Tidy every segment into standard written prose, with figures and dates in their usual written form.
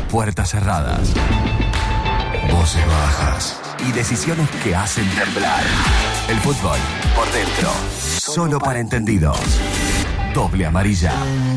puertas cerradas, voces bajas y decisiones que hacen temblar. El fútbol por dentro, solo para entendidos. Doble amarilla.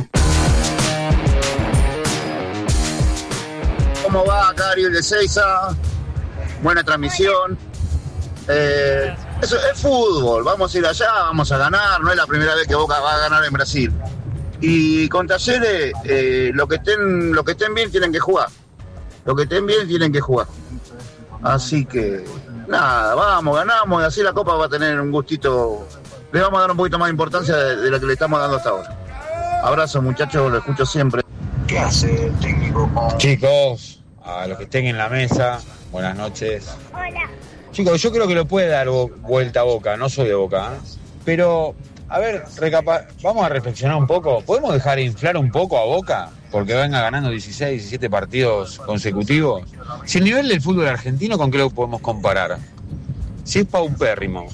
¿Cómo va acá Ariel de Seiza? Buena transmisión. Eso es fútbol, vamos a ir allá, vamos a ganar, no es la primera vez que Boca va a ganar en Brasil. Y con Talleres, lo que estén bien tienen que jugar. Lo que estén bien tienen que jugar. Así que, nada, vamos, ganamos y así la Copa va a tener un gustito. Le vamos a dar un poquito más de importancia de la que le estamos dando hasta ahora. Abrazo, muchachos, lo escucho siempre. ¿Qué hace el técnico? Chicos, a los que estén en la mesa, buenas noches. Hola. Chicos, yo creo que lo puede dar vuelta a Boca, no soy de Boca, ¿eh? Pero, a ver, vamos a reflexionar un poco. ¿Podemos dejar inflar un poco a Boca? Porque venga ganando 16, 17 partidos consecutivos. Si el nivel del fútbol argentino, ¿con qué lo podemos comparar? Si es paupérrimo.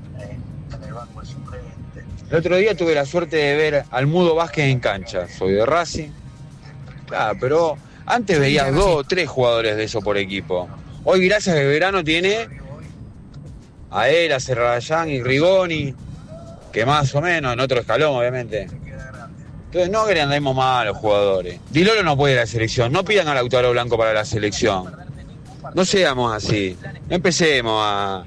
El otro día tuve la suerte de ver al Mudo Vázquez en cancha. Soy de Racing. Claro, pero antes veías 2 o 3 jugadores de eso por equipo. Hoy, gracias a Verano, tiene a él, a Serrayán y Rigoni, que más o menos en otro escalón, obviamente. Entonces no que le andemos mal a los jugadores. Di Lolo no puede ir a la selección, no pidan a Lautaro Blanco para la selección. No seamos así, no empecemos a...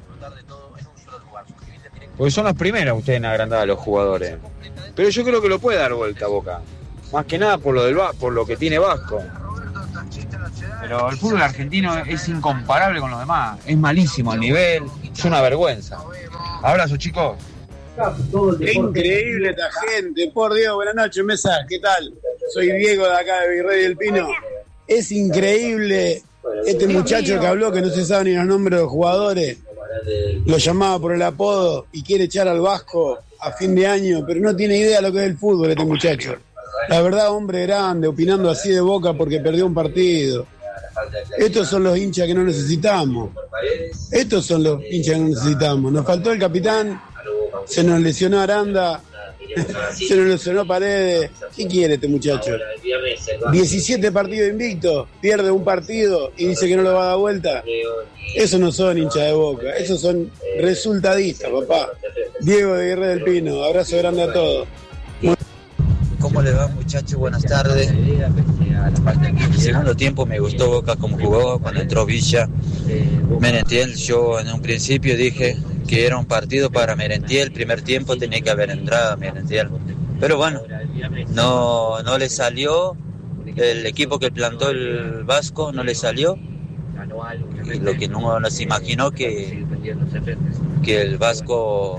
Porque son los primeros ustedes en agrandar a los jugadores. Pero yo creo que lo puede dar vuelta a Boca. Más que nada por lo que tiene Vasco. Pero el fútbol argentino es incomparable con los demás. Es malísimo el nivel, es una vergüenza. Abrazo, chicos. Qué increíble esta gente, por Dios, buenas noches, mesa, ¿qué tal? Soy Diego de acá de Virrey del Pino. Es increíble este muchacho que habló, que no se sabe ni los nombres de los jugadores, lo llamaba por el apodo y quiere echar al Vasco a fin de año, pero no tiene idea lo que es el fútbol este muchacho. La verdad, hombre grande, opinando así de Boca porque perdió un partido. Estos son los hinchas que no necesitamos. Estos son los hinchas que no necesitamos. Nos faltó el capitán, se nos lesionó Aranda, se nos lesionó Paredes. ¿Qué quiere este muchacho? 17 partidos invictos, pierde un partido y dice que no lo va a dar vuelta. Esos no son hinchas de Boca, esos son resultadistas, papá. Diego de Guerrero del Pino, abrazo grande a todos. ¿Cómo le va, muchachos? Buenas tardes. El segundo tiempo me gustó Boca como jugó cuando entró Villa. Merentiel, yo en un principio dije que era un partido para Merentiel. El primer tiempo tenía que haber entrado Merentiel. Pero bueno, no le salió. El equipo que plantó el Vasco no le salió. Y lo que no nos imaginó que el Vasco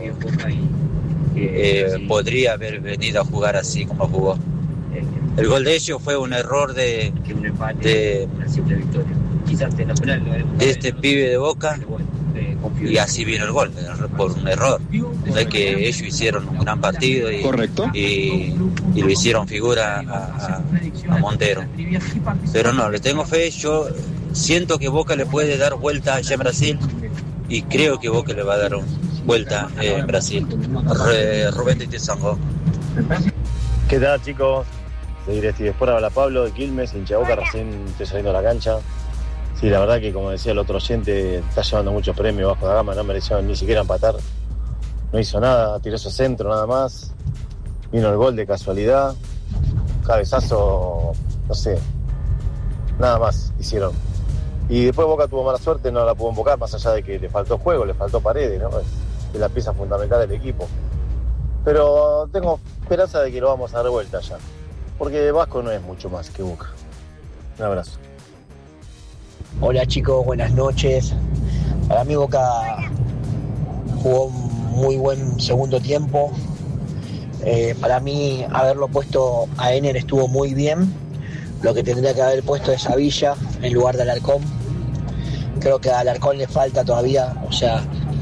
podría haber venido a jugar así como jugó. El gol de ellos fue un error de este pibe de Boca y así vino el gol, por un error. Es que ellos hicieron un gran partido y lo hicieron figura a Montero. Pero no, le tengo fe, yo siento que Boca le puede dar vuelta allá en Brasil y creo que Boca le va a dar vuelta en Brasil. Rubén de Tizango. ¿Qué tal, chicos? De Directivo Sport, habla Pablo de Quilmes, hincha de Boca, recién estoy saliendo a la cancha. Sí, la verdad que como decía el otro oyente, está llevando muchos premios bajo la gama, no mereció ni siquiera empatar. No hizo nada, tiró su centro nada más. Vino el gol de casualidad. Cabezazo, no sé, nada más hicieron. Y después Boca tuvo mala suerte, no la pudo invocar, más allá de que le faltó juego, le faltó Paredes, ¿no? Es la pieza fundamental del equipo. Pero tengo esperanza de que lo vamos a dar vuelta ya. Porque Vasco no es mucho más que Boca. Un abrazo. Hola chicos, buenas noches. Para mí Boca jugó un muy buen segundo tiempo. Para mí haberlo puesto a Ener estuvo muy bien. Lo que tendría que haber puesto es a Villa en lugar de Alarcón. Creo que a Alarcón le falta todavía, o sea,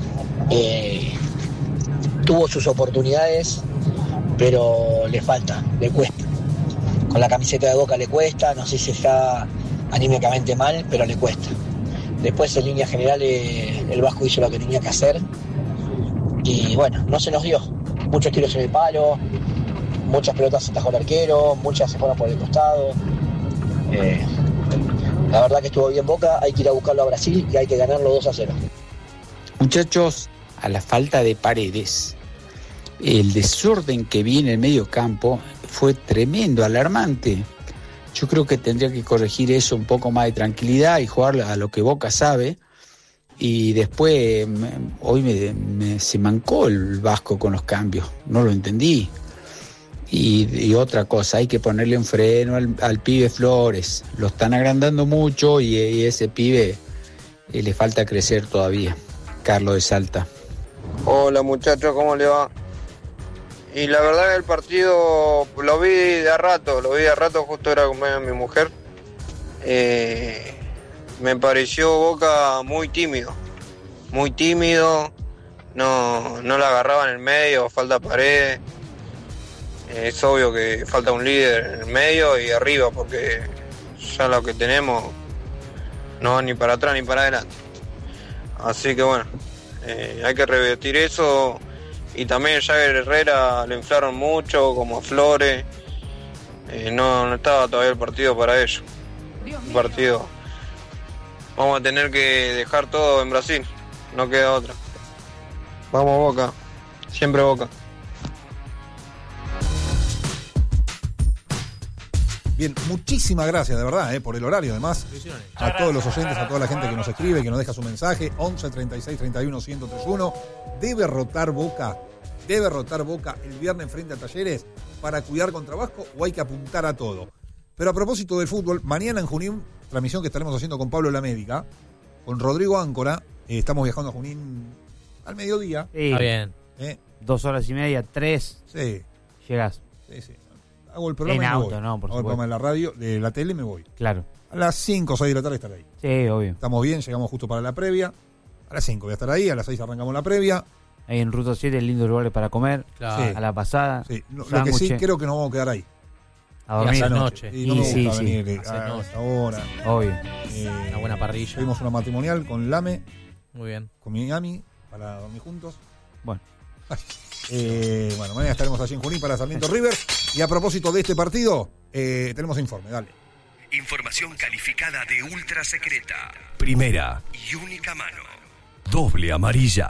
tuvo sus oportunidades, pero le falta, le cuesta. Con la camiseta de Boca le cuesta, no sé si está anímicamente mal, pero le cuesta. Después en líneas generales el Vasco hizo lo que tenía que hacer y bueno, no se nos dio. Muchos tiros en el palo, muchas pelotas se atajó el arquero, muchas se fueron por el costado. La verdad que estuvo bien Boca, hay que ir a buscarlo a Brasil y hay que ganarlo 2-0. Muchachos, a la falta de Paredes, el desorden que vi en el medio campo fue tremendo, alarmante. Yo creo que tendría que corregir eso, un poco más de tranquilidad y jugar a lo que Boca sabe. Y después, hoy se mancó el Vasco con los cambios, no lo entendí. Y otra cosa, hay que ponerle un freno al pibe Flores. Lo están agrandando mucho y ese pibe le falta crecer todavía. Carlos de Salta. Hola muchachos, ¿cómo le va? Y la verdad que el partido lo vi de a rato, justo era cumpleaños de mi mujer. Me pareció Boca muy tímido, no la agarraba en el medio, falta Paredes. Es obvio que falta un líder en el medio y arriba, porque ya lo que tenemos no va ni para atrás ni para adelante. Así que bueno, hay que revertir eso. Y también Jagger Herrera lo inflaron mucho, como a Flores. No estaba todavía el partido para ellos. Un partido. Vamos a tener que dejar todo en Brasil. No queda otra. Vamos Boca. Siempre Boca. Bien, muchísimas gracias, de verdad, por el horario, además, a todos los oyentes, a toda la gente que nos escribe, que nos deja su mensaje, 11 36 31 1031. Debe rotar Boca el viernes frente a Talleres para cuidar contra Vasco, o hay que apuntar a todo. Pero a propósito del fútbol, mañana en Junín, transmisión que estaremos haciendo con Pablo Lamédica, con Rodrigo Áncora, estamos viajando a Junín al mediodía. Sí, está bien. 2 horas y media, 3. Sí. Llegás. Sí. Hago el programa en y me auto, voy. ¿no? Por Hago el programa en la radio, de la tele, me voy. Claro. A las 5 o 6 de la tarde estaré ahí. Sí, obvio. Estamos bien, llegamos justo para la previa. A las 5 voy a estar ahí, a las 6 arrancamos la previa. Ahí en Ruta 7, lindos lugares para comer. Claro. Sí. A la pasada. Sí. Lo que sí, creo que nos vamos a quedar ahí. A dormir. Esa noche. Y no me gusta venir a esta hora. Obvio. Una buena parrilla. Tuvimos una matrimonial con Lame. Muy bien. Con mi Ami, para dormir juntos. Bueno. Bueno, mañana estaremos allí en Junín para Sarmiento River. Y a propósito de este partido, tenemos informe, dale. Información calificada de ultra secreta. Primera y única mano. Doble amarilla.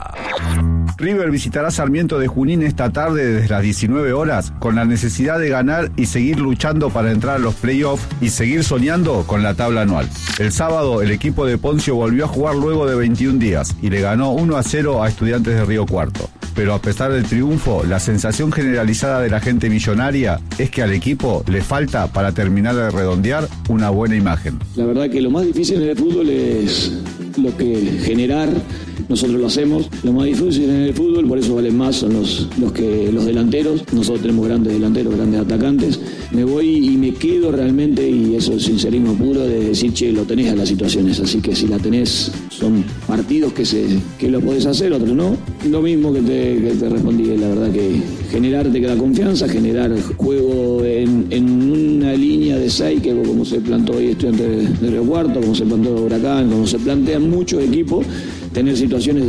River visitará Sarmiento de Junín esta tarde desde las 19 horas con la necesidad de ganar y seguir luchando para entrar a los playoffs y seguir soñando con la tabla anual. El sábado el equipo de Poncio volvió a jugar luego de 21 días y le ganó 1-0 a Estudiantes de Río Cuarto. Pero a pesar del triunfo, la sensación generalizada de la gente millonaria es que al equipo le falta para terminar de redondear una buena imagen. La verdad que lo más difícil en el fútbol es lo que generar. Nosotros lo hacemos. Lo más difícil en el fútbol, por eso valen más, son los delanteros. Nosotros tenemos grandes delanteros, grandes atacantes. Me voy y me quedo realmente, y eso es sincerismo puro, de decir, che, lo tenés a las situaciones. Así que si la tenés, son partidos que lo podés hacer, otros no. Lo mismo que te respondí, la verdad que generar te da confianza, generar juego en una línea de 6, que como se plantó hoy Estudiantes de Río Cuarto, como se plantó Huracán, como se plantean muchos equipos, tener situaciones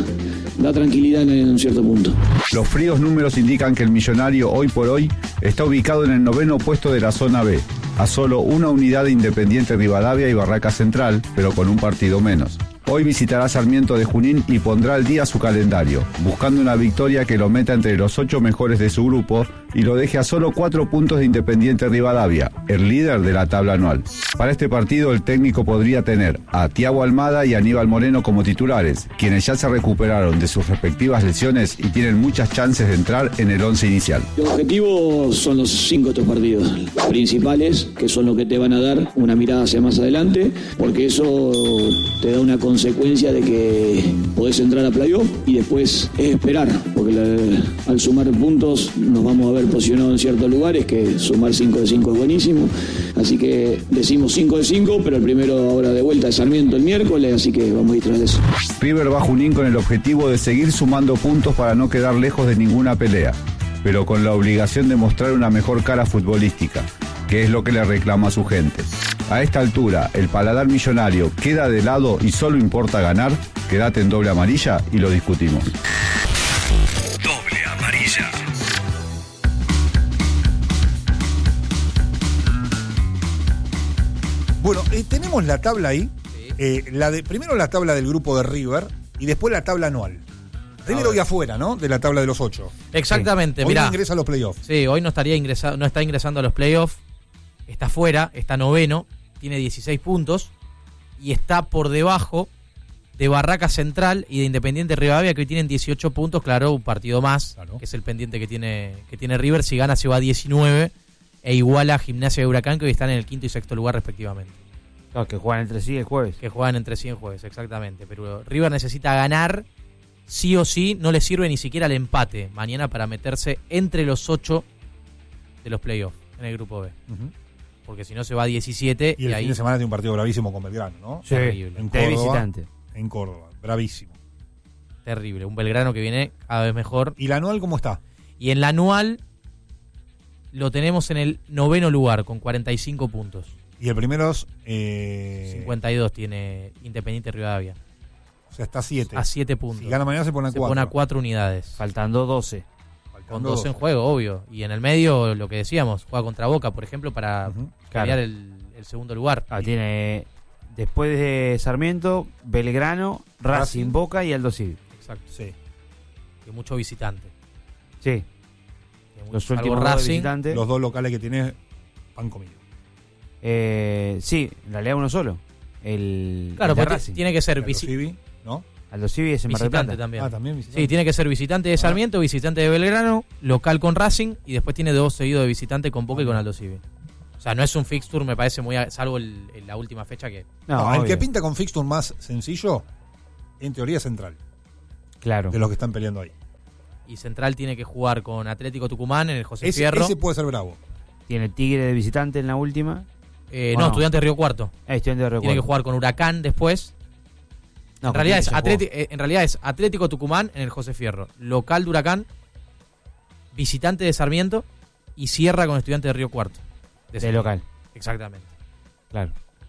da tranquilidad en un cierto punto. Los fríos números indican que el Millonario hoy por hoy está ubicado en el 9º puesto de la zona B, a solo una unidad de Independiente Rivadavia y Barraca Central, pero con un partido menos. Hoy visitará Sarmiento de Junín y pondrá al día su calendario, buscando una victoria que lo meta entre los 8 mejores de su grupo y lo deje a solo 4 puntos de Independiente Rivadavia, el líder de la tabla anual. Para este partido el técnico podría tener a Thiago Almada y Aníbal Moreno como titulares, quienes ya se recuperaron de sus respectivas lesiones y tienen muchas chances de entrar en el 11 inicial. Los objetivos son los 5 otros partidos principales, que son los que te van a dar una mirada hacia más adelante, porque eso te da una consecuencia de que podés entrar a playoff y después es esperar, porque al sumar puntos nos vamos a ver posicionados en ciertos lugares, que sumar 5 de 5 es buenísimo, así que decimos 5 de 5, pero el primero ahora de vuelta es Sarmiento el miércoles, así que vamos a ir tras de eso. River va a Junín con el objetivo de seguir sumando puntos para no quedar lejos de ninguna pelea, pero con la obligación de mostrar una mejor cara futbolística, que es lo que le reclama a su gente. A esta altura, el paladar millonario queda de lado y solo importa ganar. Quédate en Doble Amarilla y lo discutimos. Doble Amarilla. Bueno, tenemos la tabla ahí. Primero la tabla del grupo de River y después la tabla anual. River hoy afuera, ¿no? De la tabla de los 8. Exactamente, sí. Hoy no ingresa a los playoffs. Sí, hoy no está ingresando a los playoffs. Está fuera, está noveno, tiene 16 puntos y está por debajo de Barraca Central y de Independiente Rivadavia, que hoy tienen 18 puntos, claro, un partido más, que es el pendiente que tiene River. Si gana se va a 19 e iguala a Gimnasia de Huracán, que hoy están en el quinto y sexto lugar respectivamente. Claro, que juegan entre sí el jueves. Que juegan entre sí el jueves, exactamente. Pero River necesita ganar, sí o sí, no le sirve ni siquiera el empate mañana para meterse entre los 8 de los playoffs en el grupo B. Porque si no se va a 17 y el ahí... fin de semana tiene un partido bravísimo con Belgrano, ¿no? Sí, terrible. En Córdoba, visitante. En Córdoba, bravísimo. Terrible, un Belgrano que viene cada vez mejor. ¿Y la anual cómo está? Y en la anual lo tenemos en el noveno lugar con 45 puntos. Y el primero es... 52 tiene Independiente Rivadavia. O sea, está a 7. A 7 puntos. Si gana mañana se pone a 4. Se pone a 4 unidades. Faltando 12. Con 12 en juego, obvio. Y en el medio, lo que decíamos, juega contra Boca, por ejemplo, para pelear el segundo lugar. Tiene, después de Sarmiento, Belgrano, Racing, Boca y Aldo Civi. Exacto. Sí. Y mucho visitante. Sí. Los últimos Racing, visitantes. Los dos locales que tiene, pan comido. Sí, en realidad uno solo. Claro, pero tiene que ser visitante, ¿no? Aldo Civi es en Mar del Plata. También. También visitante. Sí, tiene que ser visitante de Sarmiento, visitante de Belgrano, local con Racing y después tiene 2 seguidos de visitante con Boca y con Aldo Civi. O sea, no es un fixture, me parece muy... Salvo la última fecha que... No, el que pinta con fixture más sencillo, en teoría es Central. Claro. De los que están peleando ahí. Y Central tiene que jugar con Atlético Tucumán en el José Fierro. Ese puede ser bravo. Tiene Tigre de visitante en la última. No, Estudiantes de Río Cuarto. Estudiantes de Río Cuarto. Tiene que jugar con Huracán después. No, en realidad es Atlético Tucumán en el José Fierro, local de Huracán, visitante de Sarmiento y cierra con Estudiantes de Río Cuarto. De local. Exactamente. Claro.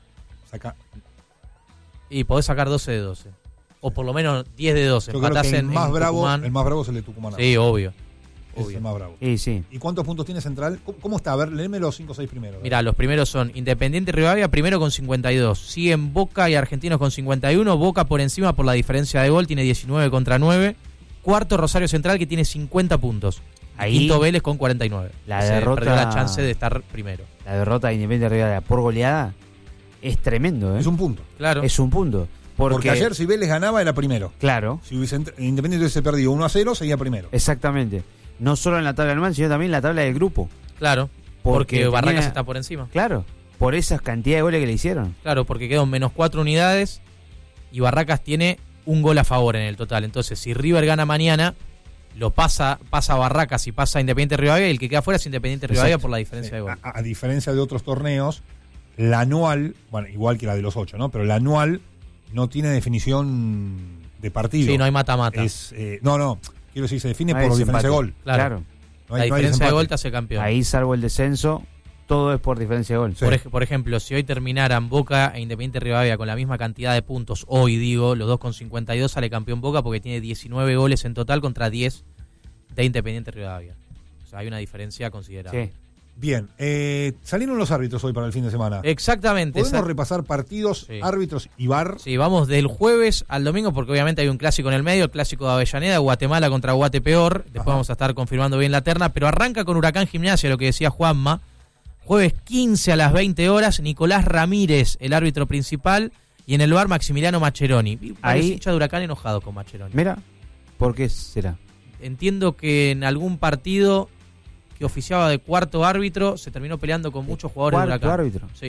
Y podés sacar 12 de 12. O por lo menos 10 de 12. Yo creo que el más bravo es el de Tucumán. Sí, obvio. Es el más bravo. Sí. ¿Y cuántos puntos tiene Central? ¿Cómo está? A ver, léeme los 5 o 6 primeros. Mirá, los primeros son Independiente Rivadavia, primero con 52. Siguen Boca y Argentinos con 51. Boca por encima por la diferencia de gol, tiene 19 contra 9. Cuarto, Rosario Central, que tiene 50 puntos. Ahí, quinto, Vélez con 49. Perdió la chance de estar primero. La derrota de Independiente Rivadavia por goleada es tremendo, ¿eh? Es un punto. Claro. Es un punto. Porque ayer si Vélez ganaba era primero. Claro. Si Independiente hubiese perdido 1-0, seguía primero. Exactamente. No solo en la tabla anual, sino también en la tabla del grupo. Claro, porque Barracas está por encima. Claro, por esas cantidades de goles que le hicieron. Claro, porque quedó en menos 4 unidades y Barracas tiene un gol a favor en el total. Entonces, si River gana mañana, lo pasa Barracas y pasa Independiente Rivadavia, y el que queda fuera es Independiente Rivadavia por la diferencia de gol. A diferencia de otros torneos, la anual, bueno, igual que la de los 8, ¿no? Pero la anual no tiene definición de partido. Sí, no hay mata-mata. Quiero decir, se define por diferencia de gol. Claro. La diferencia de gol te hace campeón. Ahí, salvo el descenso, todo es por diferencia de gol. Sí. Por ejemplo, si hoy terminaran Boca e Independiente Rivadavia con la misma cantidad de puntos, hoy digo, los dos con 52, sale campeón Boca porque tiene 19 goles en total contra 10 de Independiente Rivadavia. O sea, hay una diferencia considerable. Sí. Bien, salieron los árbitros hoy para el fin de semana. Exactamente. ¿Podemos repasar partidos, árbitros y VAR? Sí, vamos del jueves al domingo porque obviamente hay un clásico en el medio, el clásico de Avellaneda, Guatemala contra Guatepeor. Después vamos a estar confirmando bien la terna, pero arranca con Huracán Gimnasia, lo que decía Juanma. Jueves 15 a las 20 horas, Nicolás Ramírez, el árbitro principal, y en el VAR Maximiliano Mascheroni. Ahí hincha de Huracán enojado con Mascheroni. Mira, ¿por qué será? Entiendo que en algún partido que oficiaba de cuarto árbitro, se terminó peleando con muchos jugadores de Huracán. ¿Cuarto árbitro? Sí.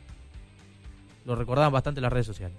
Lo recordaban bastante en las redes sociales.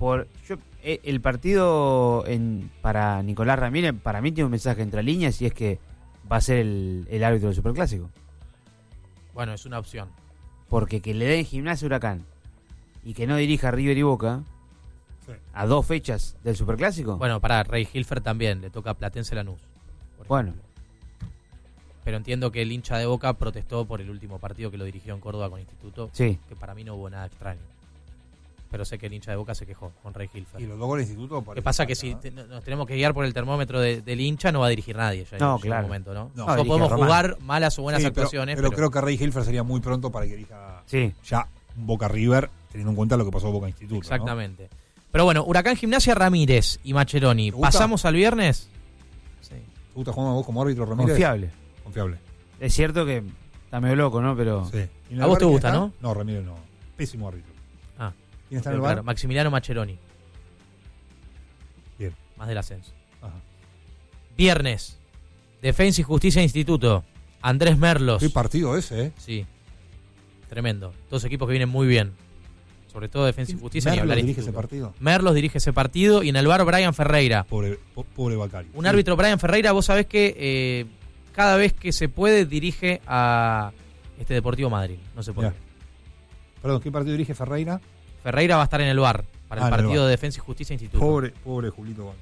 El partido para Nicolás Ramírez, para mí tiene un mensaje entre líneas y es que va a ser el árbitro del Superclásico. Bueno, es una opción. Porque que le den Gimnasia Huracán y que no dirija River y Boca a 2 fechas del Superclásico. Bueno, para Rey Hilfer también, le toca a Platense Lanús. Bueno. Pero entiendo que el hincha de Boca protestó por el último partido que lo dirigió en Córdoba con Instituto, que para mí no hubo nada extraño. Pero sé que el hincha de Boca se quejó con Rey Hilfer. Y los 2 goles de Instituto... ¿Qué pasa? Que si nos tenemos que guiar por el termómetro del hincha, no va a dirigir nadie ya no, en claro. un momento, ¿no? No podemos jugar malas o buenas actuaciones. Pero creo que Rey Hilfer sería muy pronto para que dirija ya un Boca River, teniendo en cuenta lo que pasó en Boca Instituto. Exactamente. ¿No? Pero bueno, Huracán Gimnasia, Ramírez y Maccheroni. ¿Pasamos al viernes? Sí. ¿Te gusta jugar a vos como árbitro, Ramírez? Confiable. Es cierto que está medio loco, ¿no? Pero... Sí. ¿A vos te gusta, está? no? No, Ramírez no. Pésimo árbitro. Ah. ¿Quién está en el bar? Claro, Maximiliano Maccheroni. Bien. Más del ascenso. Ajá. Viernes. Defensa y Justicia Instituto. Andrés Merlos. Qué partido ese, ¿eh? Sí. Tremendo. Dos equipos que vienen muy bien. Sobre todo Defensa y Justicia. ¿Merlos dirige ese partido? Merlos dirige ese partido y en el bar Brian Ferreira. Pobre Bacari. Un árbitro, Brian Ferreira, vos sabés que cada vez que se puede dirige a Deportivo Madrid. No se puede. Perdón, ¿qué partido dirige Ferreira? Ferreira va a estar en el bar para el partido de Defensa y Justicia Instituto. Pobre Julito Bacari.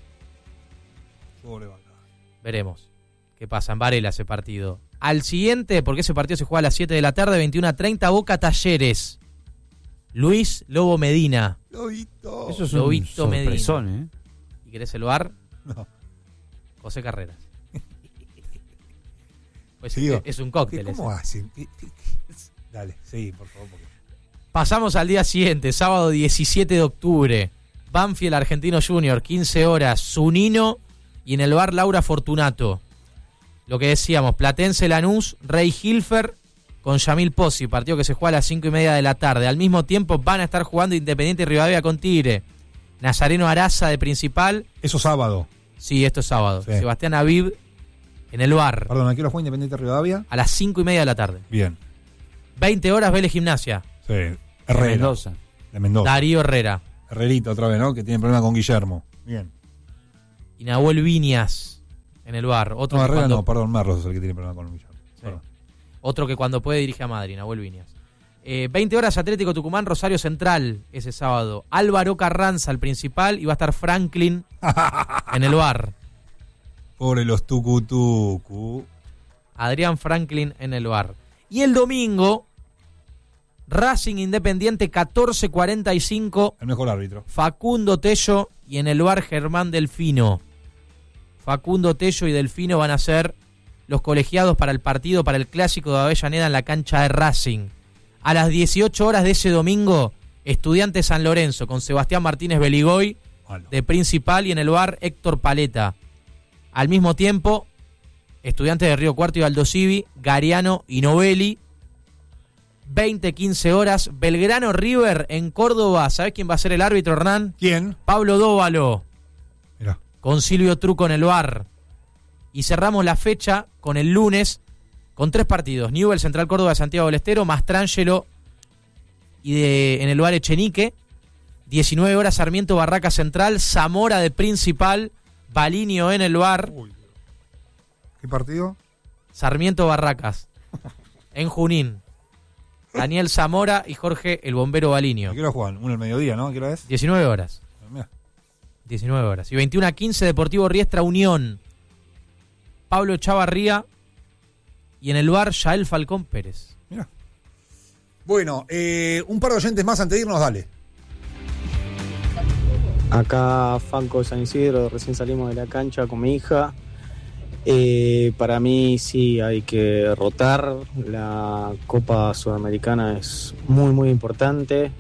Pobre Bacari. Veremos qué pasa en Varela ese partido. Al siguiente, porque ese partido se juega a las 7 de la tarde, 21:30, Boca Talleres. Luis Lobo Medina. Lobito. Eso es Lobito un Medina. sorpresón, ¿Y querés el bar? No. José Carreras. Pues sí, es un cóctel. ¿Cómo hacen? Dale, sí, por favor. Pasamos al día siguiente, sábado 17 de octubre. Banfield Argentino Junior, 15 horas. Zunino y en el bar Laura Fortunato. Lo que decíamos, Platense Lanús, Rey Hilfer con Yamil Pozzi, partido que se juega a las 5:30 de la tarde. Al mismo tiempo van a estar jugando Independiente y Rivadavia con Tigre. Nazareno Araza de principal. Eso sábado. Sí, esto es sábado. Sí. Sebastián Aviv en el bar. Perdón, ¿a qué hora juega Independiente Rivadavia? A las 5:30 de la tarde. Bien. 20 horas Vélez Gimnasia. Sí. Herrera. De Mendoza. Darío Herrera. Herrerito otra vez, ¿no? Que tiene problema con Guillermo. Bien. Y Nahuel Viñas en el bar. Otro no, que Herrera cuando... no, perdón, Merlos es el que tiene problema con Guillermo. Sí. Otro que cuando puede dirige a Madrid, Nahuel Viñas. 20 horas Atlético Tucumán, Rosario Central ese sábado. Álvaro Carranza, el principal, y va a estar Franklin en el bar. Pobre los tucutucu. Adrián Franklin en el bar. Y el domingo, Racing Independiente 14:45. El mejor árbitro. Facundo Tello y en el bar Germán Delfino. Facundo Tello y Delfino van a ser los colegiados para el partido, para el clásico de Avellaneda en la cancha de Racing. A las 18 horas de ese domingo, Estudiantes San Lorenzo con Sebastián Martínez Beligoy de principal y en el bar Héctor Paleta. Al mismo tiempo, Estudiantes de Río Cuarto y Aldo Civi, Gariano y Novelli. 20-15 horas, Belgrano River en Córdoba. ¿Sabés quién va a ser el árbitro, Hernán? ¿Quién? Pablo Dóvalo. Mirá. Con Silvio Truco en el bar. Y cerramos la fecha con el lunes con 3 partidos. Newell Central Córdoba de Santiago del Estero, Mastrangelo y en el bar Echenique. 19 horas Sarmiento Barraca Central, Zamora de principal, Balinio en el bar. Uy. ¿Qué partido? Sarmiento Barracas. En Junín. Daniel Zamora y Jorge el Bombero Balinio. ¿A qué hora juegan? Uno al mediodía, ¿no? ¿A qué hora es? 19 horas. Mirá. 19 horas. Y 21:15 Deportivo Riestra Unión. Pablo Chavarría y en el bar Yael Falcón Pérez. Mirá. Bueno, un par de oyentes más antes de irnos, dale. Acá Franco San Isidro, recién salimos de la cancha con mi hija. Para mí sí hay que rotar. La Copa Sudamericana es muy muy importante.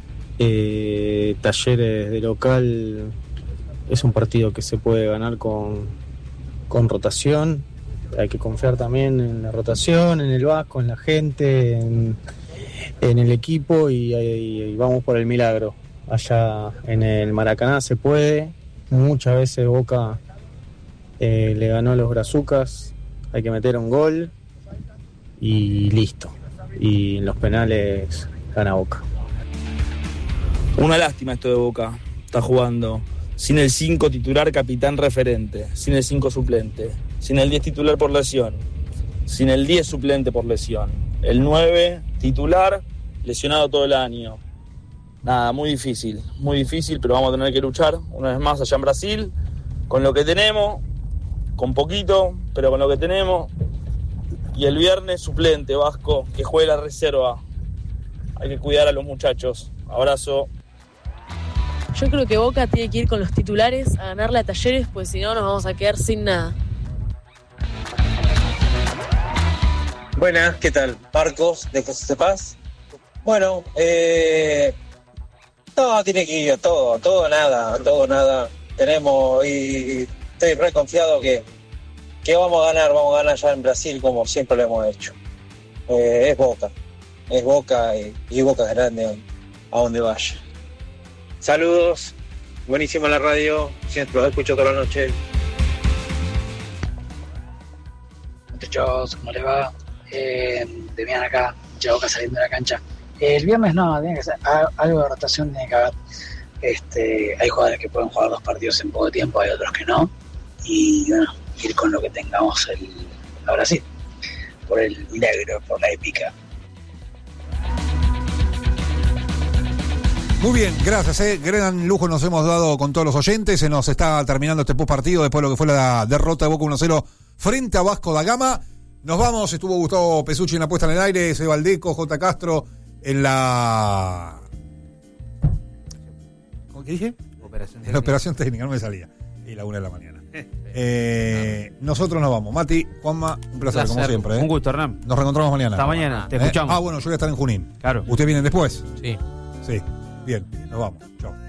Talleres de local es un partido que se puede ganar con rotación. Hay que confiar también en la rotación, en el Vasco, en la gente, en el equipo y vamos por el milagro. Allá en el Maracaná se puede. Muchas veces Boca le ganó a los Brazucas, hay que meter un gol y listo. Y en los penales gana Boca. Una lástima esto de Boca, está jugando sin el 5 titular capitán referente, sin el 5 suplente, sin el 10 titular por lesión, sin el 10 suplente por lesión, el 9 titular lesionado todo el año. Nada, muy difícil, pero vamos a tener que luchar una vez más allá en Brasil, con lo que tenemos, con poquito, pero con lo que tenemos. Y el viernes suplente Vasco, que juegue la reserva. Hay que cuidar a los muchachos. Abrazo. Yo creo que Boca tiene que ir con los titulares a ganarle a Talleres, pues si no nos vamos a quedar sin nada. Buenas, ¿qué tal? Marcos de José Paz. Bueno, no, tiene que ir todo nada. Tenemos, y estoy re confiado que vamos a ganar ya en Brasil como siempre lo hemos hecho. Es Boca y Boca grande a donde vaya. Saludos, buenísima la radio, siempre los escucho toda la noche. Muchachos, ¿cómo les va? Demian acá, ya Boca saliendo de la cancha. El viernes no, tiene que ser algo de rotación, tiene que haber. Hay jugadores que pueden jugar 2 partidos en poco tiempo, hay otros que no. Y bueno, ir con lo que tengamos a Brasil. Por el milagro, por la épica. Muy bien, gracias. Gran lujo nos hemos dado con todos los oyentes. Se nos está terminando este postpartido después de lo que fue la derrota de Boca 1-0 frente a Vasco da Gama. Nos vamos, estuvo Gustavo Pesucci en la puesta en el aire, Seba Aldeco, J. Castro en la... ¿Cómo que dije? En la operación técnica, no me salía. Y la 1 de la mañana. Nosotros nos vamos. Mati, Juanma, un placer como siempre. Un gusto, Hernán. Nos reencontramos mañana. Hasta mañana, te escuchamos. Bueno, yo voy a estar en Junín. Claro. ¿Ustedes vienen después? Sí. Sí, bien, nos vamos. Chao.